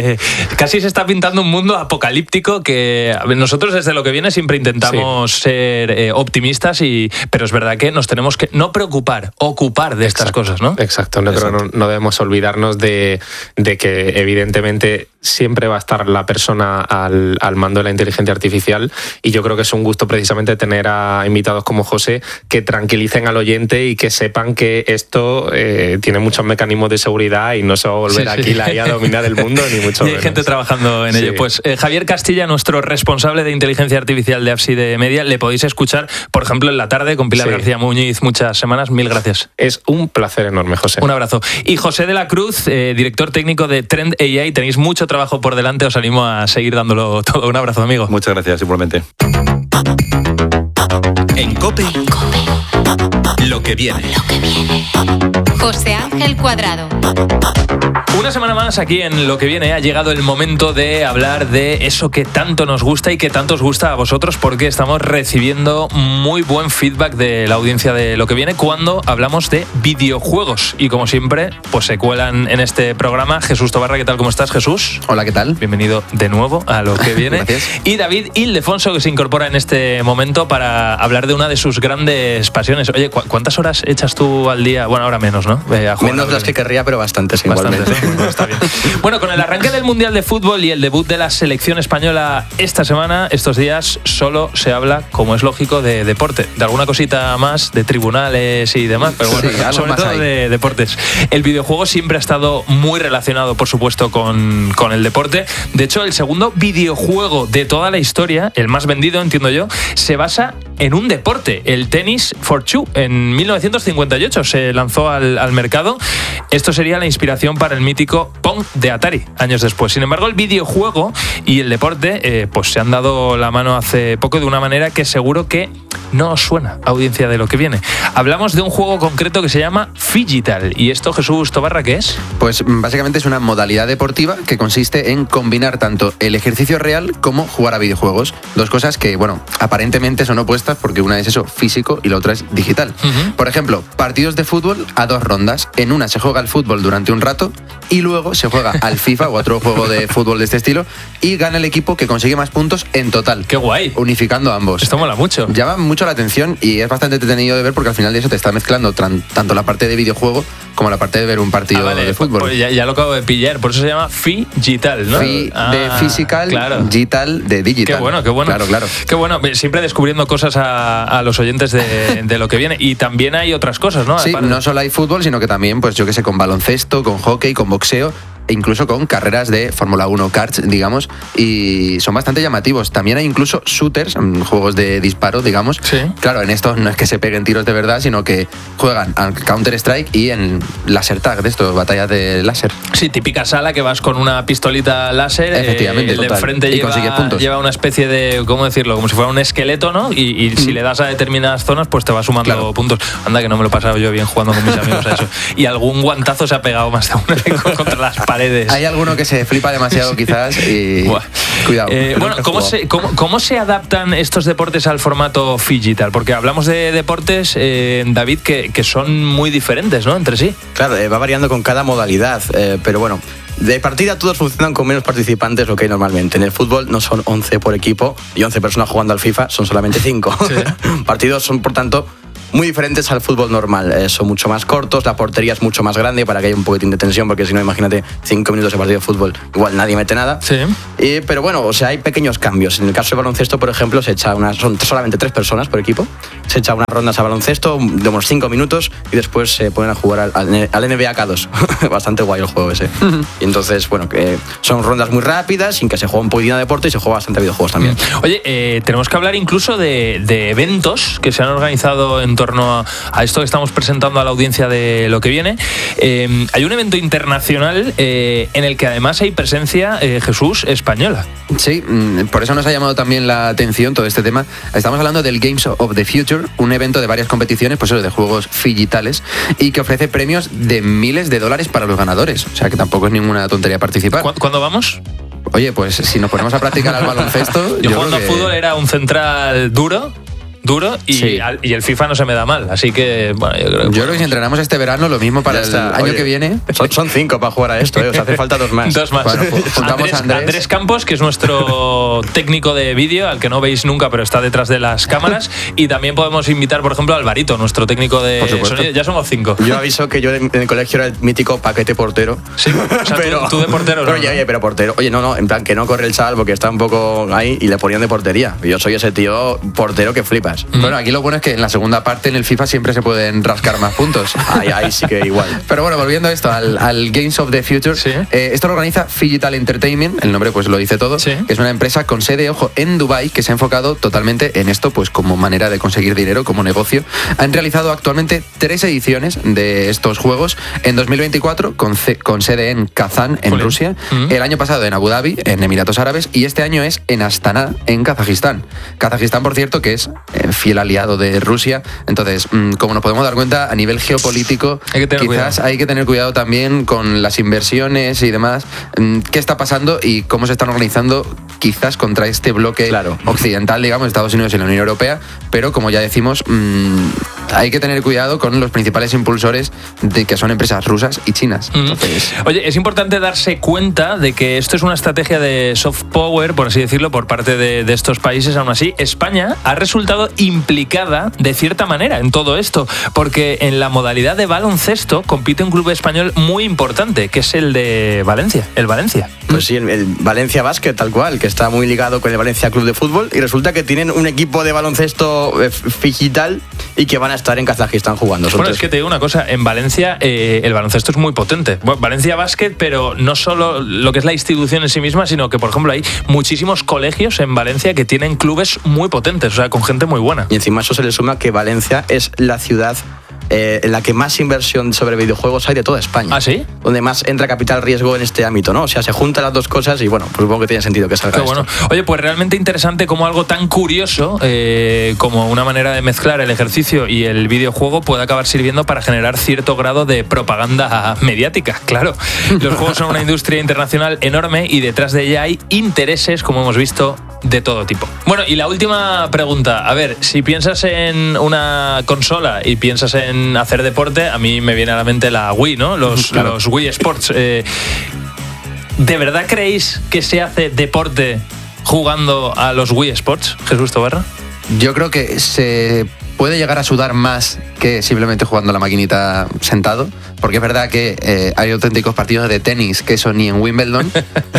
[SPEAKER 2] Casi se está pintando un mundo apocalíptico que nosotros desde Lo que viene siempre intentamos ser optimistas, pero es verdad que nos tenemos que no preocupar, ocupar de estas cosas, ¿no?
[SPEAKER 6] Exacto, no debemos olvidarnos de que evidentemente siempre va a estar la persona al mando de la inteligencia artificial y yo creo que es un gusto precisamente tener a invitados como José que tranquilicen al oyente y que sepan que esto tiene muchos mecanismos de seguridad y no se va a volver aquí la IA a dominar el mundo ni mucho menos.
[SPEAKER 2] Y hay gente trabajando en ello. Pues Javier Castilla, nuestro responsable de inteligencia artificial de Ábside Media, le podéis escuchar, por ejemplo, en la tarde con Pilar García Muñiz muchas semanas. Mil gracias.
[SPEAKER 6] Es un placer enorme, José.
[SPEAKER 2] Un abrazo. Y José de la Cruz, director técnico de Trend AI, tenéis mucho trabajo por delante, os animo a seguir dándolo todo. Un abrazo, amigo.
[SPEAKER 5] Muchas gracias, igualmente.
[SPEAKER 3] En COPE, lo que viene.
[SPEAKER 4] José Ángel Cuadrado.
[SPEAKER 2] Una semana más aquí en Lo que viene ha llegado el momento de hablar de eso que tanto nos gusta y que tanto os gusta a vosotros, porque estamos recibiendo muy buen feedback de la audiencia de Lo que viene cuando hablamos de videojuegos. Y como siempre, pues se cuelan en este programa Jesús Tobarra. ¿Qué tal? ¿Cómo estás, Jesús?
[SPEAKER 1] Hola, ¿qué tal?
[SPEAKER 2] Bienvenido de nuevo a Lo que viene.
[SPEAKER 1] Gracias.
[SPEAKER 2] Y David Ildefonso, que se incorpora en este momento para hablar de una de sus grandes pasiones. Oye, ¿cuántas horas echas tú al día? Bueno, ahora menos, ¿no?
[SPEAKER 1] Menos las que querría, pero bastantes igualmente.
[SPEAKER 2] Bueno, está bien. Bueno, con el arranque del Mundial de Fútbol y el debut de la selección española esta semana, estos días, solo se habla, como es lógico, de deporte. De alguna cosita más, de tribunales y demás, pero bueno,
[SPEAKER 1] sí,
[SPEAKER 2] sobre todo de deportes. El videojuego siempre ha estado muy relacionado, por supuesto, con el deporte. De hecho, el segundo videojuego de toda la historia, el más vendido, entiendo yo, se basa en un deporte, el Tennis for Two. En 1958 se lanzó al mercado. Esto sería la inspiración para el mítico Pong de Atari, años después. Sin embargo, el videojuego y el deporte pues se han dado la mano hace poco de una manera que seguro que no os suena, audiencia de Lo que viene. Hablamos de un juego concreto que se llama Phygital. ¿Y esto, Jesús Tobarra, qué es?
[SPEAKER 1] Pues básicamente es una modalidad deportiva que consiste en combinar tanto el ejercicio real como jugar a videojuegos. Dos cosas que, bueno, aparentemente son opuestas porque una es eso, físico, y la otra es digital. Por ejemplo, partidos de fútbol a 2 rondas. En una se juega al fútbol durante un rato y luego se juega al FIFA o otro juego de fútbol de este estilo y gana el equipo que consigue más puntos en total.
[SPEAKER 2] ¡Qué guay!
[SPEAKER 1] Unificando ambos.
[SPEAKER 2] Esto mola mucho.
[SPEAKER 1] Llama mucho la atención y es bastante entretenido de ver porque al final de eso te está mezclando tanto la parte de videojuego como la parte de ver un partido de fútbol.
[SPEAKER 2] Pues ya lo acabo de pillar, por eso se llama Phygital, ¿no?
[SPEAKER 1] De physical, claro. Digital de digital.
[SPEAKER 2] Qué bueno, qué bueno.
[SPEAKER 1] Claro.
[SPEAKER 2] Qué bueno, siempre descubriendo cosas a los oyentes de Lo que viene. Y también hay otras cosas, ¿no?
[SPEAKER 1] Sí, no solo hay fútbol, sino que también, pues yo qué sé, con baloncesto, con hockey, con boxeo. e incluso con carreras de Fórmula 1 karts, digamos, y son bastante llamativos. También hay incluso shooters, juegos de disparo, digamos.
[SPEAKER 2] Sí.
[SPEAKER 1] Claro, en estos no es que se peguen tiros de verdad, sino que juegan al Counter-Strike y en laser tag, de estos, batallas de láser.
[SPEAKER 2] Sí, típica sala que vas con una pistolita láser.
[SPEAKER 1] Efectivamente,
[SPEAKER 2] el de
[SPEAKER 1] total.
[SPEAKER 2] enfrente
[SPEAKER 1] Y consigues puntos.
[SPEAKER 2] lleva una especie de, ¿cómo decirlo? Como si fuera un esqueleto, ¿no? Y si le das a determinadas zonas, pues te va sumando puntos. Anda, que no me lo he pasado yo bien jugando con mis amigos a eso. Y algún guantazo se ha pegado más de uno contra las paredes.
[SPEAKER 1] Hay alguno que se flipa demasiado quizás y...
[SPEAKER 2] Buah.
[SPEAKER 1] Cuidado.
[SPEAKER 2] Bueno, ¿cómo se adaptan estos deportes al formato phygital? Porque hablamos de deportes, David, que son muy diferentes, ¿no? Entre sí.
[SPEAKER 7] Claro, va variando con cada modalidad, pero bueno, de partida todos funcionan con menos participantes lo que hay normalmente. En el fútbol no son 11 por equipo y 11 personas jugando al FIFA, son solamente 5. Sí. Partidos son, por tanto, muy diferentes al fútbol normal. Son mucho más cortos, la portería es mucho más grande para que haya un poquitín de tensión, porque si no, imagínate 5 minutos de partido de fútbol, igual nadie mete nada.
[SPEAKER 2] Sí.
[SPEAKER 7] Pero bueno, o sea, hay pequeños cambios. En el caso del baloncesto, por ejemplo, son solamente 3 personas por equipo. Se echa unas rondas a baloncesto de unos 5 minutos y después se ponen a jugar al NBA K2. Bastante guay el juego ese. Y entonces, bueno, que son rondas muy rápidas, sin que se juegue un poquitín de deporte y se juega bastante videojuegos también.
[SPEAKER 2] Oye, tenemos que hablar incluso de eventos que se han organizado en torno a esto que estamos presentando a la audiencia de lo que viene. Hay un evento internacional en el que además hay presencia, Jesús, española.
[SPEAKER 1] Sí, por eso nos ha llamado también la atención todo este tema. Estamos hablando del Games of the Future, un evento de varias competiciones, pues eso, de juegos digitales, y que ofrece premios de miles de dólares para los ganadores. O sea que tampoco es ninguna tontería participar.
[SPEAKER 2] ¿Cuándo vamos?
[SPEAKER 1] Oye, pues si nos ponemos a practicar al baloncesto...
[SPEAKER 2] Yo jugando al fútbol era un central duro y,
[SPEAKER 1] sí.
[SPEAKER 2] Y el FIFA no se me da mal, así que bueno,
[SPEAKER 1] yo creo que si entrenamos este verano lo mismo para el año que viene.
[SPEAKER 7] Son 5 para jugar a esto, os hace falta 2 más.
[SPEAKER 2] 2 más.
[SPEAKER 1] Bueno, juntamos a
[SPEAKER 2] Andrés Campos, que es nuestro técnico de vídeo, al que no veis nunca, pero está detrás de las cámaras, y también podemos invitar, por ejemplo, a Alvarito, nuestro técnico de sonido. Ya somos 5.
[SPEAKER 7] Yo aviso que yo en el colegio era el mítico paquete portero.
[SPEAKER 2] Sí, o sea, pero, tú de portero no.
[SPEAKER 7] Pero portero. Oye, no, en plan que no corre el chaval porque está un poco ahí y le ponían de portería. Yo soy ese tío portero que flipas.
[SPEAKER 1] Bueno, aquí lo bueno es que en la segunda parte en el FIFA siempre se pueden rascar más puntos.
[SPEAKER 7] Ahí sí que igual.
[SPEAKER 1] Pero bueno, volviendo a esto, al Games of the Future,
[SPEAKER 2] ¿sí?
[SPEAKER 1] Esto lo organiza Phygital Entertainment, el nombre pues lo dice todo,
[SPEAKER 2] ¿sí?
[SPEAKER 1] Que es una empresa con sede, ojo, en Dubái, que se ha enfocado totalmente en esto pues como manera de conseguir dinero, como negocio. Han realizado actualmente 3 ediciones de estos juegos, en 2024 con sede en Kazán, en Rusia, el año pasado en Abu Dhabi, en Emiratos Árabes, y este año es en Astana, en Kazajistán. Kazajistán, por cierto, que es fiel aliado de Rusia. Entonces, como nos podemos dar cuenta, a nivel geopolítico, quizás hay que tener cuidado también con las inversiones y demás. ¿Qué está pasando y cómo se están organizando quizás contra este bloque occidental, digamos, Estados Unidos y la Unión Europea? Pero, como ya decimos, hay que tener cuidado con los principales impulsores de que son empresas rusas y chinas. Entonces...
[SPEAKER 2] Oye, es importante darse cuenta de que esto es una estrategia de soft power, por así decirlo, por parte de estos países. Aún así, España ha resultado implicada de cierta manera en todo esto, porque en la modalidad de baloncesto compite un club español muy importante, que es el de Valencia, el Valencia.
[SPEAKER 7] Pues sí, el Valencia Basket, tal cual, que está muy ligado con el Valencia Club de Fútbol, y resulta que tienen un equipo de baloncesto digital y que van a estar en Kazajistán jugando.
[SPEAKER 2] Bueno, es que te digo una cosa, en Valencia el baloncesto es muy potente. Bueno, Valencia Basket, pero no solo lo que es la institución en sí misma, sino que, por ejemplo, hay muchísimos colegios en Valencia que tienen clubes muy potentes, o sea, con gente muy buena.
[SPEAKER 7] Y encima eso se le suma que Valencia es la ciudad en la que más inversión sobre videojuegos hay de toda España.
[SPEAKER 2] ¿Ah, sí?
[SPEAKER 7] Donde más entra capital riesgo en este ámbito, ¿no? O sea, se juntan las dos cosas y bueno, pues supongo que tiene sentido que salga esto.
[SPEAKER 2] Bueno. Oye, pues realmente interesante como algo tan curioso como una manera de mezclar el ejercicio y el videojuego puede acabar sirviendo para generar cierto grado de propaganda mediática, claro. Los juegos son una industria internacional enorme y detrás de ella hay intereses, como hemos visto, de todo tipo. Bueno, y la última pregunta. A ver, si piensas en una consola y piensas en hacer deporte, a mí me viene a la mente la Wii, ¿no? Los Wii Sports. ¿De verdad creéis que se hace deporte jugando a los Wii Sports, Jesús Tobarra?
[SPEAKER 1] Yo creo que se puede llegar a sudar más que simplemente jugando a la maquinita sentado, porque es verdad que hay auténticos partidos de tenis que eso ni en Wimbledon,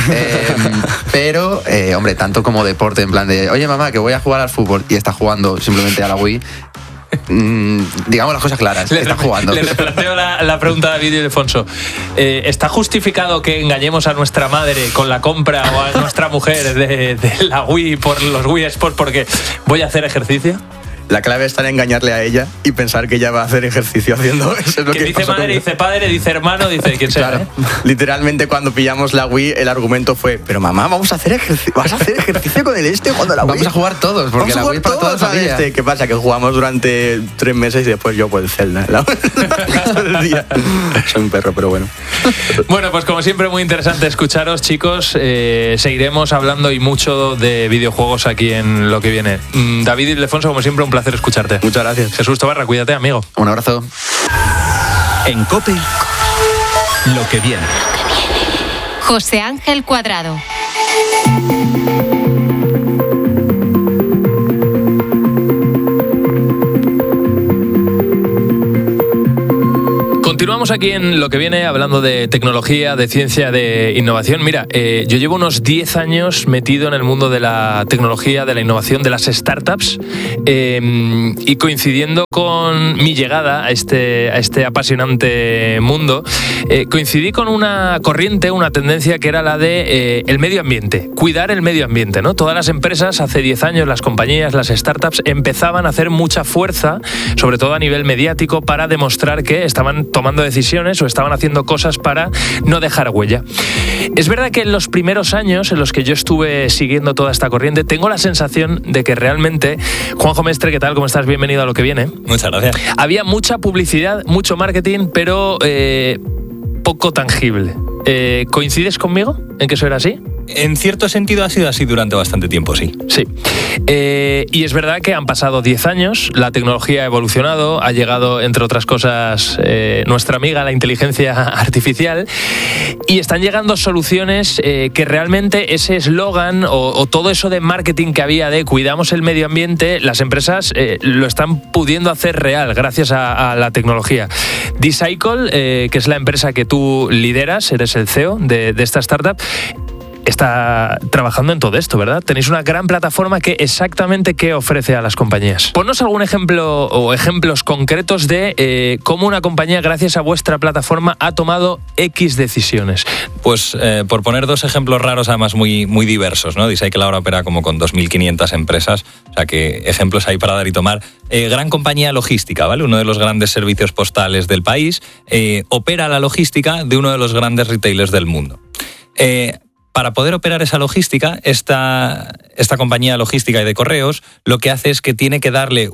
[SPEAKER 1] pero, hombre, tanto como deporte, en plan de, oye mamá, que voy a jugar al fútbol y está jugando simplemente a la Wii, digamos las cosas claras, está jugando.
[SPEAKER 2] Le replanteo la pregunta a David Ildefonso. ¿Está justificado que engañemos a nuestra madre con la compra o a nuestra mujer de la Wii por los Wii Sports porque voy a hacer ejercicio?
[SPEAKER 7] La clave está en engañarle a ella y pensar que ella va a hacer ejercicio haciendo eso. Es lo
[SPEAKER 2] que dice madre, dice padre, dice hermano, dice quien sea.
[SPEAKER 7] Claro. Literalmente cuando pillamos la Wii, el argumento fue: pero mamá, vamos a hacer ejercicio. ¿Vas a hacer ejercicio con el cuando la Wii?
[SPEAKER 1] Vamos a jugar todos, porque la Wii para toda la familia.
[SPEAKER 7] ¿Qué pasa? Que jugamos durante 3 meses y después yo pues el Zelda. Todo el día. Soy un perro, pero bueno.
[SPEAKER 2] Bueno, pues como siempre, muy interesante escucharos, chicos. Seguiremos hablando y mucho de videojuegos aquí en Lo que viene. David Ildefonso, como siempre, un placer escucharte.
[SPEAKER 7] Muchas gracias.
[SPEAKER 2] Jesús Tobarra, cuídate, amigo.
[SPEAKER 1] Un abrazo.
[SPEAKER 3] En COPE, Lo que viene.
[SPEAKER 4] José Ángel Cuadrado.
[SPEAKER 2] Continuamos aquí en Lo que viene hablando de tecnología, de ciencia, de innovación. Mira, yo llevo unos 10 años metido en el mundo de la tecnología, de la innovación, de las startups y coincidiendo con mi llegada a este apasionante mundo, coincidí con una corriente, una tendencia que era la de el medio ambiente, cuidar el medio ambiente, ¿no? Todas las empresas, hace 10 años, las compañías, las startups empezaban a hacer mucha fuerza, sobre todo a nivel mediático, para demostrar que estaban tomando decisiones o estaban haciendo cosas para no dejar huella. Es verdad que en los primeros años en los que yo estuve siguiendo toda esta corriente, tengo la sensación de que realmente, Juanjo Mestre, ¿qué tal? ¿Cómo estás? Bienvenido a Lo que viene.
[SPEAKER 8] Muchas gracias.
[SPEAKER 2] Había mucha publicidad, mucho marketing, pero poco tangible. ¿Coincides conmigo en que eso era así?
[SPEAKER 8] En cierto sentido ha sido así durante bastante tiempo, sí.
[SPEAKER 2] Sí. Y es verdad que han pasado 10 años, la tecnología ha evolucionado, ha llegado, entre otras cosas, nuestra amiga, la inteligencia artificial, y están llegando soluciones que realmente ese eslogan o todo eso de marketing que había de cuidamos el medio ambiente, las empresas lo están pudiendo hacer real gracias a la tecnología. Decycle, que es la empresa que tú lideras, eres el CEO de esta startup, está trabajando en todo esto, ¿verdad? Tenéis una gran plataforma que exactamente qué ofrece a las compañías. Ponnos algún ejemplo o ejemplos concretos de cómo una compañía, gracias a vuestra plataforma, ha tomado X decisiones.
[SPEAKER 8] Pues por poner 2 ejemplos raros, además muy, muy diversos, ¿no? Decycle ahora opera como con 2.500 empresas, o sea que ejemplos hay para dar y tomar. Gran compañía logística, ¿vale? Uno de los grandes servicios postales del país, opera la logística de uno de los grandes retailers del mundo. Para poder operar esa logística, esta compañía logística y de correos lo que hace es que tiene que darle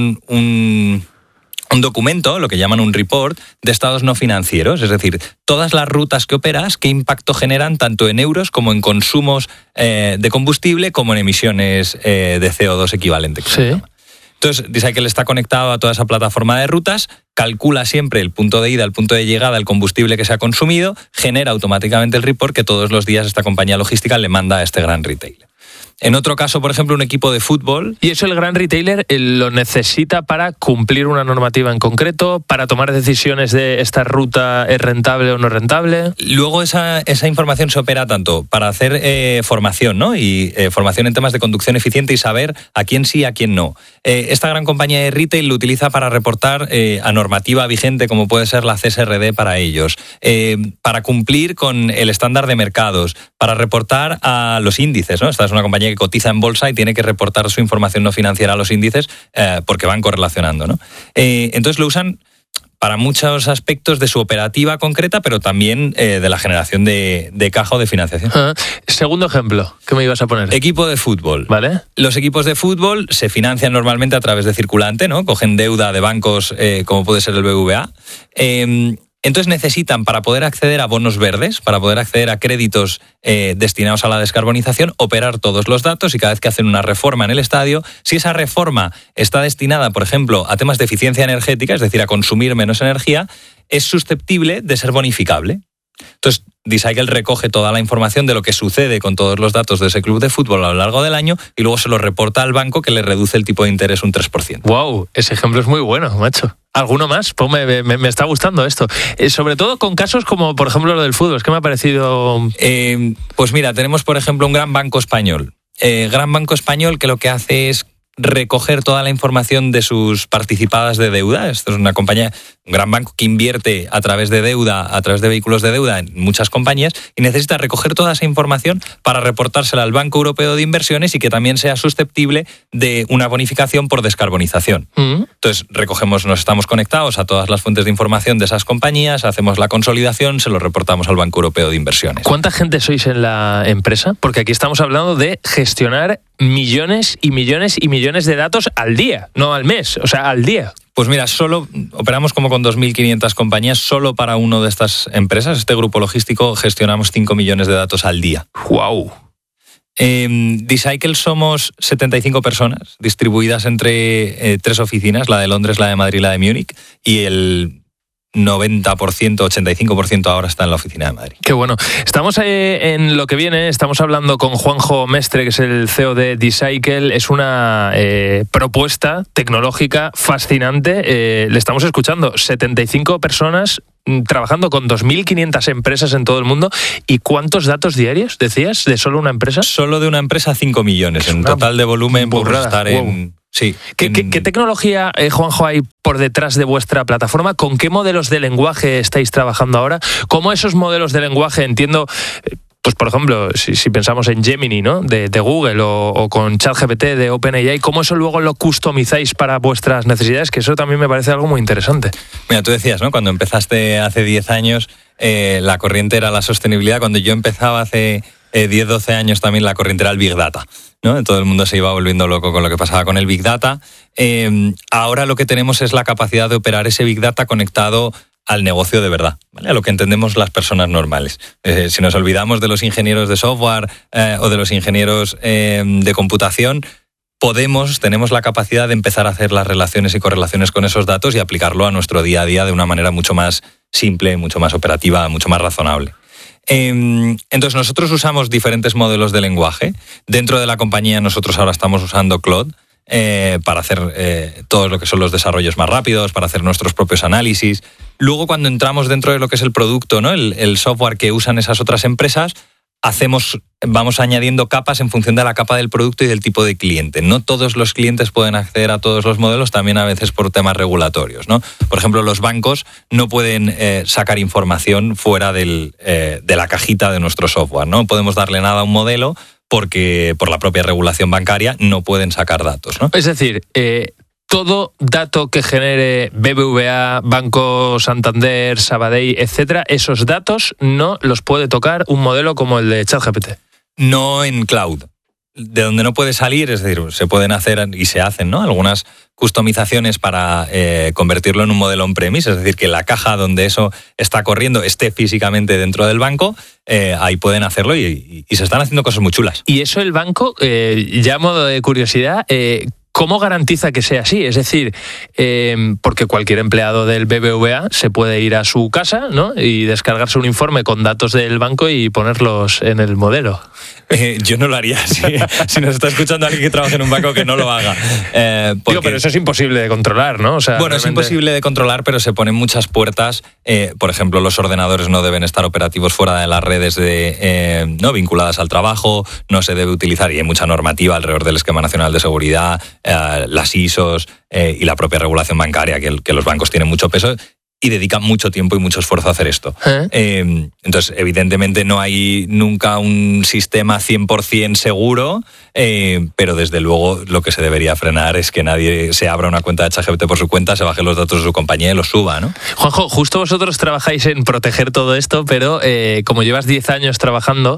[SPEAKER 8] un documento, lo que llaman un report, de estados no financieros, es decir, todas las rutas que operas, qué impacto generan tanto en euros como en consumos de combustible como en emisiones de CO2 equivalente.
[SPEAKER 2] Sí.
[SPEAKER 8] Entonces, Decycle está conectado a toda esa plataforma de rutas, calcula siempre el punto de ida, el punto de llegada, el combustible que se ha consumido, genera automáticamente el report que todos los días esta compañía logística le manda a este gran retailer. En otro caso, por ejemplo, un equipo de fútbol.
[SPEAKER 2] ¿Y eso el gran retailer lo necesita para cumplir una normativa en concreto, para tomar decisiones de esta ruta es rentable o no rentable?
[SPEAKER 8] Luego esa información se opera tanto para hacer formación, ¿no? Y formación en temas de conducción eficiente y saber a quién sí y a quién no. Esta gran compañía de retail lo utiliza para reportar a normativa vigente como puede ser la CSRD para ellos, para cumplir con el estándar de mercados, para reportar a los índices, ¿no? Esta es una compañía que cotiza en bolsa y tiene que reportar su información no financiera a los índices porque van correlacionando, ¿no? Entonces lo usan para muchos aspectos de su operativa concreta, pero también de la generación de caja o de financiación.
[SPEAKER 2] Segundo ejemplo, ¿qué me ibas a poner?
[SPEAKER 8] Equipo de fútbol.
[SPEAKER 2] ¿Vale?
[SPEAKER 8] Los equipos de fútbol se financian normalmente a través de circulante, ¿no? Cogen deuda de bancos como puede ser el BBVA. Entonces necesitan, para poder acceder a bonos verdes, para poder acceder a créditos destinados a la descarbonización, operar todos los datos y cada vez que hacen una reforma en el estadio, si esa reforma está destinada, por ejemplo, a temas de eficiencia energética, es decir, a consumir menos energía, es susceptible de ser bonificable. Entonces, Decycle recoge toda la información de lo que sucede con todos los datos de ese club de fútbol a lo largo del año y luego se lo reporta al banco que le reduce el tipo de interés un 3%.
[SPEAKER 2] ¡Wow! Ese ejemplo es muy bueno, macho. ¿Alguno más? Pues me está gustando esto. Sobre todo con casos como, por ejemplo, lo del fútbol. Es que me ha parecido...
[SPEAKER 8] Pues mira, tenemos, por ejemplo, un gran banco español. Gran banco español que lo que hace es recoger toda la información de sus participadas de deuda. Esto es una compañía, un gran banco que invierte a través de deuda, a través de vehículos de deuda en muchas compañías y necesita recoger toda esa información para reportársela al Banco Europeo de Inversiones y que también sea susceptible de una bonificación por descarbonización. Entonces, nos estamos conectados a todas las fuentes de información de esas compañías, hacemos la consolidación, se lo reportamos al Banco Europeo de Inversiones.
[SPEAKER 2] ¿Cuánta gente sois en la empresa? Porque aquí estamos hablando de gestionar millones y millones y millones de datos al día, no al mes, o sea, al día.
[SPEAKER 8] Pues mira, solo operamos como con 2.500 compañías, solo para una de estas empresas, este grupo logístico, gestionamos 5 millones de datos al día.
[SPEAKER 2] ¡Wow!
[SPEAKER 8] Decycle somos 75 personas, distribuidas entre 3 oficinas, la de Londres, la de Madrid y la de Múnich, y el 90%, 85% ahora está en la oficina de Madrid.
[SPEAKER 2] Qué bueno. Estamos en lo que viene, estamos hablando con Juanjo Mestre, que es el CEO de Decycle. Es una propuesta tecnológica fascinante. Le estamos escuchando, 75 personas trabajando con 2.500 empresas en todo el mundo. ¿Y cuántos datos diarios, decías, de solo una empresa?
[SPEAKER 8] Solo de una empresa 5 millones. En total de volumen podemos estar en... Sí.
[SPEAKER 2] ¿Qué tecnología, Juanjo, hay por detrás de vuestra plataforma? ¿Con qué modelos de lenguaje estáis trabajando ahora? ¿Cómo esos modelos de lenguaje, entiendo, pues por ejemplo, si pensamos en Gemini, ¿no?, de Google o con ChatGPT de OpenAI, ¿cómo eso luego lo customizáis para vuestras necesidades? Que eso también me parece algo muy interesante.
[SPEAKER 8] Mira, tú decías, ¿no?, cuando empezaste hace 10 años, la corriente era la sostenibilidad. Cuando yo empezaba hace 10, 12 años también la corriente era el Big Data, ¿no? Todo el mundo se iba volviendo loco con lo que pasaba con el Big Data. Ahora lo que tenemos es la capacidad de operar ese Big Data conectado al negocio de verdad, ¿vale?, a lo que entendemos las personas normales. Si nos olvidamos de los ingenieros de software o de los ingenieros de computación, tenemos la capacidad de empezar a hacer las relaciones y correlaciones con esos datos y aplicarlo a nuestro día a día de una manera mucho más simple, mucho más operativa, mucho más razonable. Entonces nosotros usamos diferentes modelos de lenguaje. Dentro de la compañía nosotros ahora estamos usando Claude para hacer todo lo que son los desarrollos más rápidos, para hacer nuestros propios análisis. Luego, cuando entramos dentro de lo que es el producto, ¿no?, el software que usan esas otras empresas, vamos añadiendo capas en función de la capa del producto y del tipo de cliente. No todos los clientes pueden acceder a todos los modelos, también a veces por temas regulatorios, ¿no? Por ejemplo, los bancos no pueden sacar información fuera de la cajita de nuestro software, ¿no? Podemos darle nada a un modelo porque por la propia regulación bancaria no pueden sacar datos, ¿no?
[SPEAKER 2] Es decir, todo dato que genere BBVA, Banco Santander, Sabadell, etcétera, esos datos no los puede tocar un modelo como el de ChatGPT.
[SPEAKER 8] No en cloud. De donde no puede salir, es decir, se pueden hacer y se hacen, ¿no?, algunas customizaciones para convertirlo en un modelo on-premise, es decir, que la caja donde eso está corriendo esté físicamente dentro del banco, ahí pueden hacerlo y se están haciendo cosas muy chulas.
[SPEAKER 2] Y eso el banco, ya a modo de curiosidad, ¿cómo garantiza que sea así? Es decir, porque cualquier empleado del BBVA se puede ir a su casa, ¿no?, y descargarse un informe con datos del banco y ponerlos en el modelo.
[SPEAKER 8] Yo no lo haría. Si nos está escuchando alguien que trabaja en un banco, que no lo haga.
[SPEAKER 2] Digo, pero eso es imposible de controlar, ¿no? O sea,
[SPEAKER 8] bueno, realmente... es imposible de controlar, pero se ponen muchas puertas. Por ejemplo, los ordenadores no deben estar operativos fuera de las redes no vinculadas al trabajo, no se debe utilizar, y hay mucha normativa alrededor del Esquema Nacional de Seguridad, las ISOs y la propia regulación bancaria, que los bancos tienen mucho peso y dedican mucho tiempo y mucho esfuerzo a hacer esto. Entonces, evidentemente no hay nunca un sistema 100% seguro, pero desde luego lo que se debería frenar es que nadie se abra una cuenta de ChatGPT por su cuenta, se baje los datos de su compañía y los suba, ¿no?
[SPEAKER 2] Juanjo, justo vosotros trabajáis en proteger todo esto, pero como llevas 10 años trabajando,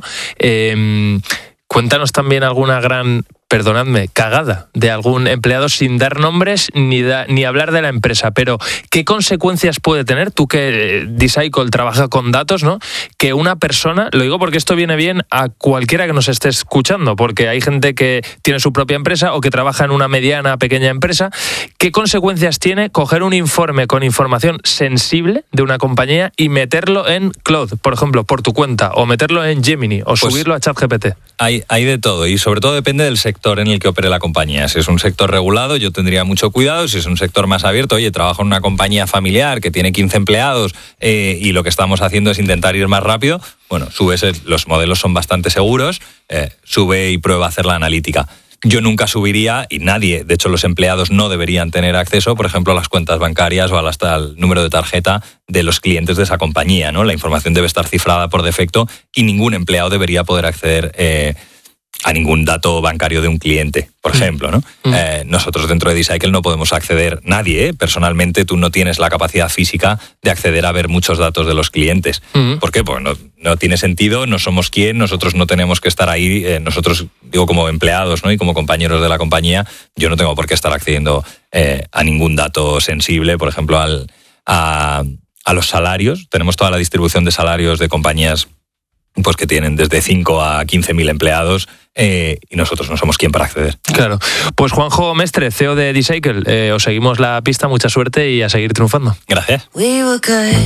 [SPEAKER 2] cuéntanos también alguna gran... perdonadme, cagada de algún empleado, sin dar nombres ni hablar de la empresa, pero ¿qué consecuencias puede tener, tú que Decycle trabaja con datos, ¿no?, que una persona, lo digo porque esto viene bien a cualquiera que nos esté escuchando, porque hay gente que tiene su propia empresa o que trabaja en una mediana, pequeña empresa, ¿qué consecuencias tiene coger un informe con información sensible de una compañía y meterlo en Claude, por ejemplo, por tu cuenta, o meterlo en Gemini, o subirlo a ChatGPT?
[SPEAKER 8] Hay de todo, y sobre todo depende del sector en el que opere la compañía. Si es un sector regulado, yo tendría mucho cuidado. Si es un sector más abierto, oye, trabajo en una compañía familiar que tiene 15 empleados y lo que estamos haciendo es intentar ir más rápido, bueno, los modelos son bastante seguros, sube y prueba a hacer la analítica. yo nunca subiría, y nadie, de hecho los empleados no deberían tener acceso, por ejemplo, a las cuentas bancarias o al número de tarjeta de los clientes de esa compañía, ¿no? La información debe estar cifrada por defecto y ningún empleado debería poder acceder a ningún dato bancario de un cliente, por ejemplo, ¿no? Nosotros dentro de D-Cycle no podemos acceder, nadie, personalmente tú no tienes la capacidad física de acceder a ver muchos datos de los clientes. ¿Por qué? Pues no tiene sentido, no somos quien, nosotros no tenemos que estar ahí, nosotros, digo, como empleados, ¿no? Y como compañeros de la compañía, yo no tengo por qué estar accediendo a ningún dato sensible, por ejemplo, a los salarios. Tenemos toda la distribución de salarios de compañías pues que tienen desde 5 a 15.000 empleados y nosotros no somos quien para acceder.
[SPEAKER 2] Claro. Pues Juanjo Mestre, CEO de D-Cycle, os seguimos la pista, mucha suerte y a seguir triunfando.
[SPEAKER 8] Gracias.
[SPEAKER 9] We were good.